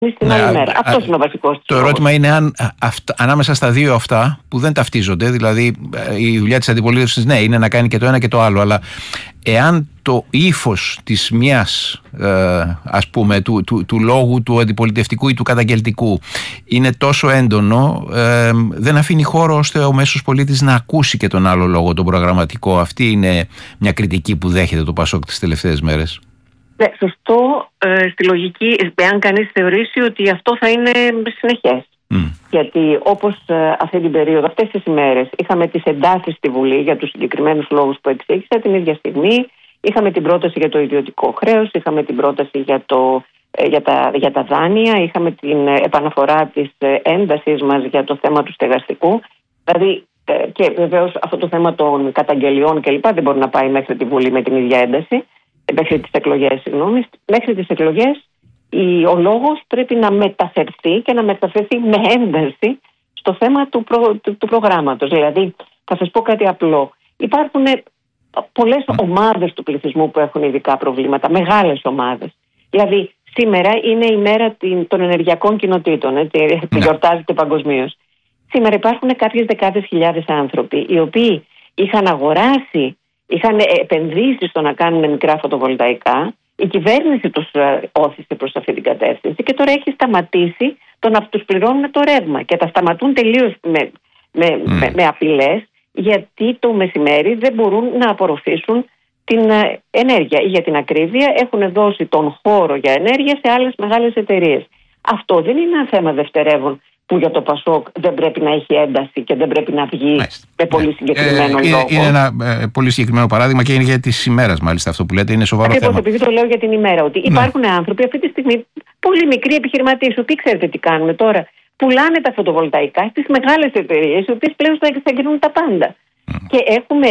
Την άλλη μέρα. Αυτός είναι ο βασικός. Το ερώτημα είναι αν ανάμεσα στα δύο αυτά που δεν ταυτίζονται, δηλαδή η δουλειά της αντιπολίτευσης, ναι, είναι να κάνει και το ένα και το άλλο, αλλά εάν το ύφος της μιας, ας πούμε, του λόγου του αντιπολιτευτικού ή του καταγγελτικού είναι τόσο έντονο, δεν αφήνει χώρο ώστε ο μέσος πολίτης να ακούσει και τον άλλο λόγο, τον προγραμματικό. Αυτή είναι μια κριτική που δέχεται το ΠΑΣΟΚ τις τελευταίες μέρες. Ναι, σωστό, στη λογική, εάν κανείς θεωρήσει ότι αυτό θα είναι συνεχές. Γιατί όπως αυτή την περίοδο, αυτές τις ημέρες, είχαμε τις εντάσεις στη Βουλή για τους συγκεκριμένους λόγους που εξήγησα, την ίδια στιγμή είχαμε την πρόταση για το ιδιωτικό χρέος, είχαμε την πρόταση για τα δάνεια, είχαμε την επαναφορά της έντασης μας για το θέμα του στεγαστικού. Δηλαδή, και βεβαίως αυτό το θέμα των καταγγελιών κλπ. Δεν μπορεί να πάει μέχρι τη Βουλή με την ίδια ένταση. Μέχρι τις εκλογές, Μέχρι τις εκλογές ο λόγος πρέπει να μεταφερθεί και να μεταφερθεί με ένταση στο θέμα του προγράμματος. Δηλαδή, θα σας πω κάτι απλό. Υπάρχουν πολλές ομάδες του πληθυσμού που έχουν ειδικά προβλήματα, μεγάλες ομάδες. Δηλαδή, σήμερα είναι η μέρα των ενεργειακών κοινοτήτων, που γιορτάζεται παγκοσμίως. Σήμερα υπάρχουν κάποιες δεκάδες χιλιάδες άνθρωποι οι οποίοι είχαν επενδύσει στο να κάνουν μικρά φωτοβολταϊκά. Η κυβέρνηση τους όθησε προς αυτή την κατεύθυνση και τώρα έχει σταματήσει το να τους πληρώνουν το ρεύμα και τα σταματούν τελείως με απειλές, γιατί το μεσημέρι δεν μπορούν να απορροφήσουν την ενέργεια, ή για την ακρίβεια έχουν δώσει τον χώρο για ενέργεια σε άλλες μεγάλες εταιρείες. Αυτό δεν είναι ένα θέμα δευτερεύον που για το ΠΑΣΟΚ δεν πρέπει να έχει ένταση και δεν πρέπει να βγει με πολύ συγκεκριμένο λόγο. Είναι ένα πολύ συγκεκριμένο παράδειγμα και είναι για τη ημέρα, μάλιστα, αυτό που λέτε. Είναι σοβαρό θέμα. Επειδή το λέω για την ημέρα, ότι υπάρχουν άνθρωποι αυτή τη στιγμή, πολύ μικροί επιχειρηματίες, οι οποίοι ξέρετε τι κάνουν τώρα. Πουλάνε τα φωτοβολταϊκά στις μεγάλες εταιρείες, οι οποίες πλέον θα εγκρίνουν τα πάντα. Και έχουμε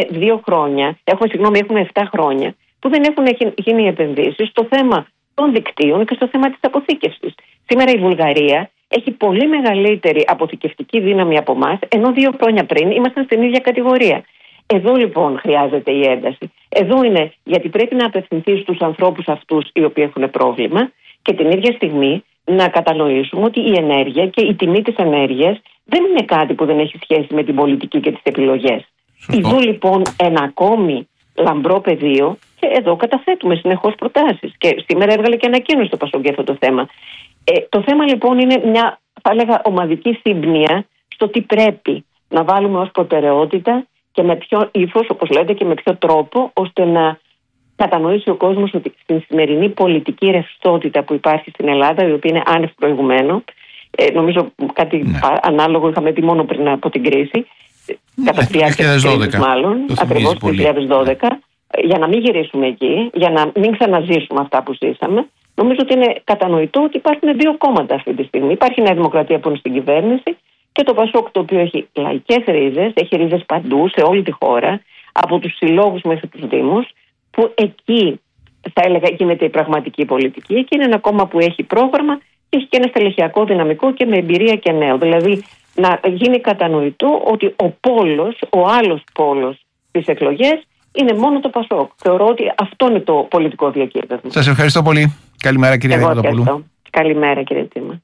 7 χρόνια που δεν έχουν γίνει επενδύσεις στο θέμα των δικτύων και στο θέμα της αποθήκευσης. Σήμερα η Βουλγαρία έχει πολύ μεγαλύτερη αποθηκευτική δύναμη από εμάς, ενώ 2 χρόνια πριν ήμασταν στην ίδια κατηγορία. Εδώ λοιπόν χρειάζεται η ένταση. Εδώ είναι γιατί πρέπει να απευθυνθεί στους ανθρώπους αυτούς οι οποίοι έχουν πρόβλημα και την ίδια στιγμή να κατανοήσουμε ότι η ενέργεια και η τιμή της ενέργειας δεν είναι κάτι που δεν έχει σχέση με την πολιτική και τις επιλογές. Εδώ λοιπόν ένα ακόμη λαμπρό πεδίο και εδώ καταθέτουμε συνεχώς προτάσεις. Και σήμερα έβγαλε και ανακοίνωση το ΠΑΣΟΚ για αυτό το θέμα. Το θέμα λοιπόν είναι μια, θα έλεγα, ομαδική σύμπνοια στο τι πρέπει να βάλουμε ως προτεραιότητα και με ποιο ύφος, όπως λέτε, και με ποιο τρόπο, ώστε να κατανοήσει ο κόσμος ότι στην σημερινή πολιτική ρευστότητα που υπάρχει στην Ελλάδα, η οποία είναι άνευ προηγουμένου, νομίζω κάτι ανάλογο είχαμε πει μόνο πριν από την κρίση, κατά τη διάρκεια της κρίσης μάλλον, ακριβώς το 2012, για να μην γυρίσουμε εκεί, για να μην ξαναζήσουμε αυτά που ζήσαμε. Νομίζω ότι είναι κατανοητό ότι υπάρχουν 2 κόμματα αυτή τη στιγμή. Υπάρχει η Νέα Δημοκρατία που είναι στην κυβέρνηση και το ΠΑΣΟΚ, το οποίο έχει λαϊκές ρίζες, έχει ρίζες παντού, σε όλη τη χώρα, από τους συλλόγους μέχρι τους δήμους, που εκεί θα έλεγα γίνεται η πραγματική πολιτική. Εκεί είναι ένα κόμμα που έχει πρόγραμμα και έχει και ένα στελεχειακό δυναμικό και με εμπειρία και νέο. Δηλαδή να γίνει κατανοητό ότι ο άλλος πόλος στις εκλογές είναι μόνο το ΠΑΣΟΚ. Θεωρώ ότι αυτό είναι το πολιτικό διακύβευμα. Σας ευχαριστώ πολύ. Καλημέρα, κύριε Δημητροπούλου. Καλημέρα, κύριε Τίμα.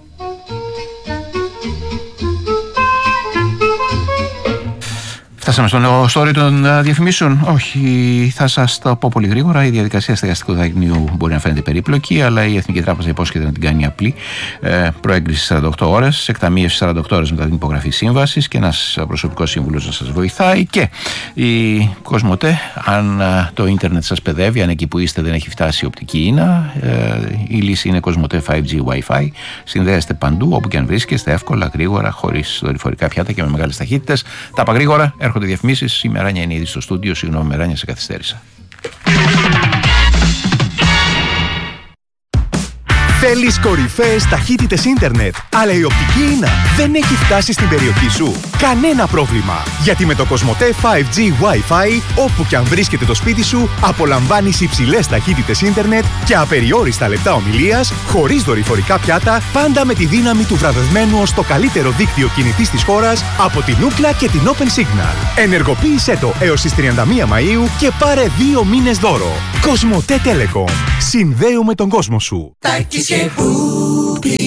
Φτάσαμε στο όριο των διαφημίσεων. Όχι, θα σας το πω πολύ γρήγορα. Η διαδικασία στεγαστικού δανείου μπορεί να φαίνεται περίπλοκη, αλλά η Εθνική Τράπεζα υπόσχεται να την κάνει απλή. Προέγκριση 48 ώρες, εκταμείευση 48 ώρες μετά την υπογραφή σύμβασης και ένας προσωπικός σύμβουλος να σας βοηθάει. Και η Κοσμοτέ, αν το ίντερνετ σας παιδεύει, αν εκεί που είστε δεν έχει φτάσει η οπτική ίνα, η λύση είναι Κοσμοτέ 5G Wi-Fi. Συνδέεστε παντού, όπου και αν βρίσκεστε, εύκολα, γρήγορα, χωρίς δορυφορικά πιάτα και με μεγάλες ταχύτητες. Τα είπα γρήγορα. Έρχονται διαφημίσεις. Η Μεράνια είναι ήδη στο στούντιο. Συγγνώμη, Μεράνια, σε καθυστέρησα. Θέλεις κορυφαίες ταχύτητες ίντερνετ, αλλά η οπτική ίνα δεν έχει φτάσει στην περιοχή σου? Κανένα πρόβλημα, γιατί με το Κοσμοτέ 5G Wi-Fi, όπου και αν βρίσκεται το σπίτι σου, απολαμβάνεις υψηλές ταχύτητες ίντερνετ και απεριόριστα λεπτά ομιλίας, χωρίς δορυφορικά πιάτα, πάντα με τη δύναμη του βραβευμένου ως το καλύτερο δίκτυο κινητής της χώρας από την Ookla και την Open Signal. Ενεργοποίησέ το έως τις 31 Μαΐου και πάρε 2 μήνες δώρο. Κοσμοτέ Telecom. Συνδέουμε τον κόσμο σου.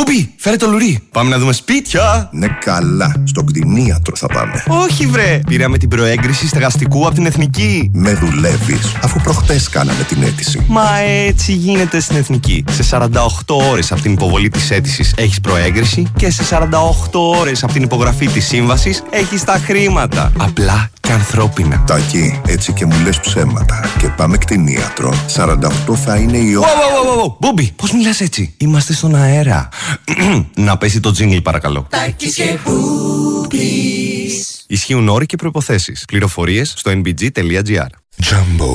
Μπούμπι, φέρε το λουρί. Πάμε να δούμε σπίτια. Ναι, καλά. Στον κτηνίατρο θα πάμε. Όχι, βρε. Πήραμε την προέγκριση στεγαστικού από την Εθνική. Με δουλεύεις, αφού προχτές κάναμε την αίτηση. Μα έτσι γίνεται στην Εθνική. Σε 48 ώρες από την υποβολή της αίτησης έχεις προέγκριση και σε 48 ώρες από την υπογραφή της σύμβασης έχεις τα χρήματα. Απλά και ανθρώπινα. Τάκη, έτσι και μου λες ψέματα. Και πάμε κτηνίατρο. 48 θα είναι η ώρα. Μπούμπι, πώς μιλάς έτσι? Είμαστε στον αέρα. Να πέσει το τζίνγκλ, παρακαλώ. Τάκης και Μπούμπης. Ισχύουν όροι και προϋποθέσεις. Πληροφορίες στο nbg.gr. Jumbo.